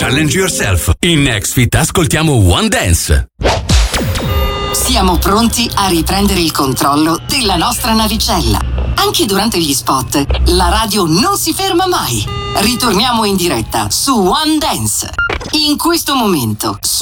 Challenge yourself. In NextFit ascoltiamo One Dance. Siamo pronti a riprendere il controllo della nostra navicella. Anche durante gli spot, la radio non si ferma mai. Ritorniamo in diretta su One Dance. In questo momento,